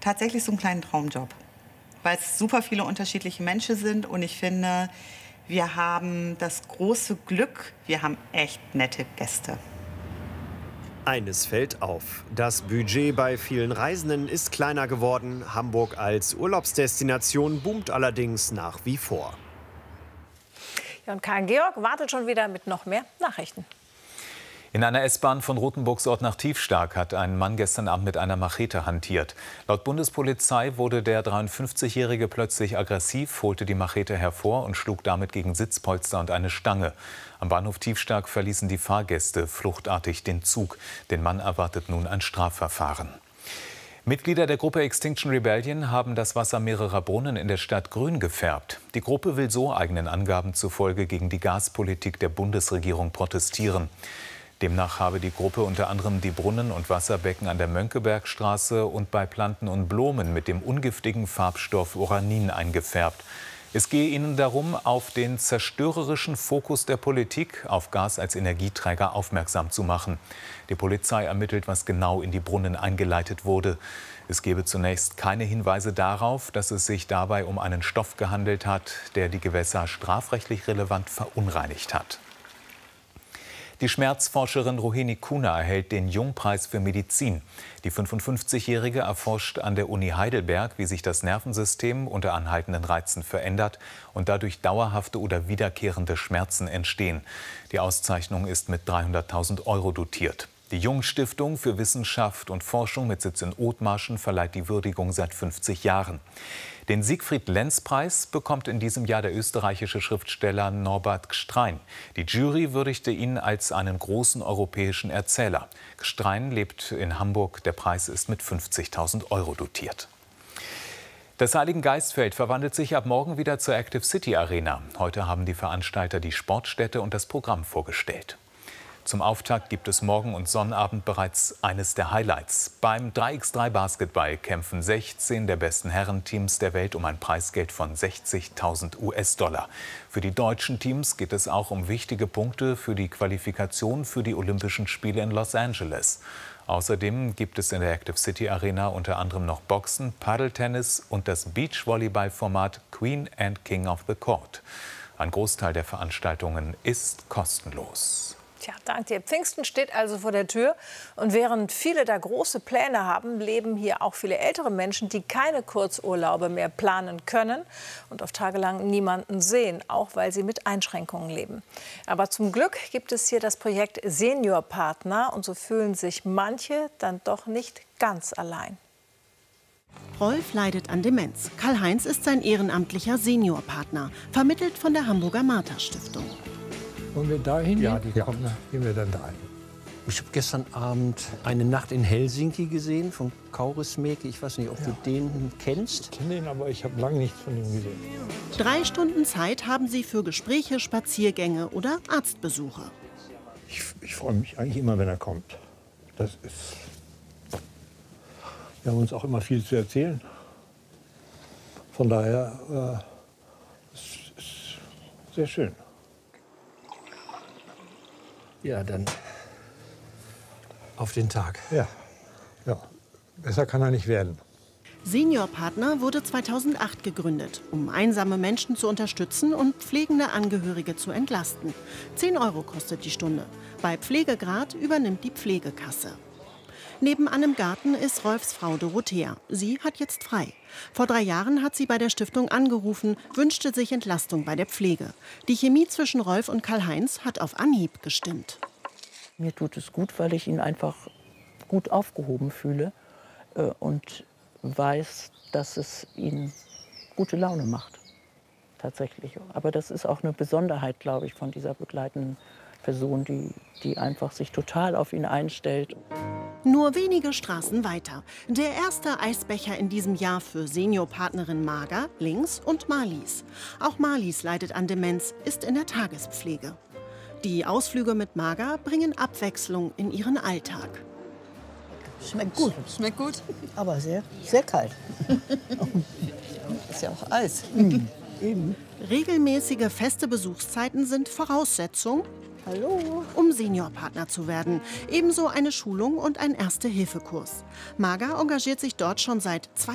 tatsächlich so einen kleinen Traumjob, weil es super viele unterschiedliche Menschen sind und ich finde, wir haben das große Glück, wir haben echt nette Gäste. Eines fällt auf. Das Budget bei vielen Reisenden ist kleiner geworden. Hamburg als Urlaubsdestination boomt allerdings nach wie vor. Ja, und Karl-Georg wartet schon wieder mit noch mehr Nachrichten. In einer S-Bahn von Rothenburgsort nach Tiefstark hat ein Mann gestern Abend mit einer Machete hantiert. Laut Bundespolizei wurde der 53-Jährige plötzlich aggressiv, holte die Machete hervor und schlug damit gegen Sitzpolster und eine Stange. Am Bahnhof Tiefstark verließen die Fahrgäste fluchtartig den Zug. Den Mann erwartet nun ein Strafverfahren. Mitglieder der Gruppe Extinction Rebellion haben das Wasser mehrerer Brunnen in der Stadt grün gefärbt. Die Gruppe will so eigenen Angaben zufolge gegen die Gaspolitik der Bundesregierung protestieren. Demnach habe die Gruppe unter anderem die Brunnen und Wasserbecken an der Mönckebergstraße und bei Planten und Blumen mit dem ungiftigen Farbstoff Uranin eingefärbt. Es gehe ihnen darum, auf den zerstörerischen Fokus der Politik auf Gas als Energieträger aufmerksam zu machen. Die Polizei ermittelt, was genau in die Brunnen eingeleitet wurde. Es gebe zunächst keine Hinweise darauf, dass es sich dabei um einen Stoff gehandelt hat, der die Gewässer strafrechtlich relevant verunreinigt hat. Die Schmerzforscherin Rohini Kuna erhält den Jungpreis für Medizin. Die 55-Jährige erforscht an der Uni Heidelberg, wie sich das Nervensystem unter anhaltenden Reizen verändert und dadurch dauerhafte oder wiederkehrende Schmerzen entstehen. Die Auszeichnung ist mit 300.000 € dotiert. Die Jung-Stiftung für Wissenschaft und Forschung mit Sitz in Othmarschen verleiht die Würdigung seit 50 Jahren. Den Siegfried-Lenz-Preis bekommt in diesem Jahr der österreichische Schriftsteller Norbert Gstrein. Die Jury würdigte ihn als einen großen europäischen Erzähler. Gstrein lebt in Hamburg. Der Preis ist mit 50.000 € dotiert. Das Heiligengeistfeld verwandelt sich ab morgen wieder zur Active City Arena. Heute haben die Veranstalter die Sportstätte und das Programm vorgestellt. Zum Auftakt gibt es morgen und Sonnabend bereits eines der Highlights. Beim 3x3 Basketball kämpfen 16 der besten Herrenteams der Welt um ein Preisgeld von 60.000 US-Dollar. Für die deutschen Teams geht es auch um wichtige Punkte für die Qualifikation für die Olympischen Spiele in Los Angeles. Außerdem gibt es in der Active City Arena unter anderem noch Boxen, Paddeltennis und das Beachvolleyball-Format Queen and King of the Court. Ein Großteil der Veranstaltungen ist kostenlos. Tja, dank dir. Pfingsten steht also vor der Tür. Und während viele da große Pläne haben, leben hier auch viele ältere Menschen, die keine Kurzurlaube mehr planen können und auf tagelang niemanden sehen, auch weil sie mit Einschränkungen leben. Aber zum Glück gibt es hier das Projekt Seniorpartner und so fühlen sich manche dann doch nicht ganz allein. Rolf leidet an Demenz. Karl-Heinz ist sein ehrenamtlicher Seniorpartner, vermittelt von der Hamburger Martha-Stiftung. Wollen wir da hin? Ja, gehen wir dann da hin. Ich habe gestern Abend eine Nacht in Helsinki gesehen von Kaurismäki. Ich weiß nicht, ob du den kennst. Ich kenne ihn, aber ich habe lange nichts von ihm gesehen. 3 Stunden Zeit haben sie für Gespräche, Spaziergänge oder Arztbesuche. Ich freue mich eigentlich immer, wenn er kommt. Wir haben uns auch immer viel zu erzählen. Von daher es ist sehr schön. Ja, dann auf den Tag. Ja, besser kann er nicht werden. Seniorpartner wurde 2008 gegründet, um einsame Menschen zu unterstützen und pflegende Angehörige zu entlasten. 10 € kostet die Stunde. Bei Pflegegrad übernimmt die Pflegekasse. Nebenan im Garten ist Rolfs Frau Dorothea. Sie hat jetzt frei. Vor 3 Jahren hat sie bei der Stiftung angerufen, wünschte sich Entlastung bei der Pflege. Die Chemie zwischen Rolf und Karl-Heinz hat auf Anhieb gestimmt. Mir tut es gut, weil ich ihn einfach gut aufgehoben fühle und weiß, dass es ihn gute Laune macht. Tatsächlich. Aber das ist auch eine Besonderheit, glaube ich, von dieser begleitenden Person, die einfach sich total auf ihn einstellt. Nur wenige Straßen weiter. Der erste Eisbecher in diesem Jahr für Seniorpartnerin Marga, links, und Marlies. Auch Marlies leidet an Demenz, ist in der Tagespflege. Die Ausflüge mit Marga bringen Abwechslung in ihren Alltag. Schmeckt gut. Schmeckt gut, aber sehr, sehr kalt. Ist ja auch Eis. Eben. Regelmäßige feste Besuchszeiten sind Voraussetzung, um Seniorpartner zu werden. Ebenso eine Schulung und ein Erste-Hilfe-Kurs. Marga engagiert sich dort schon seit 2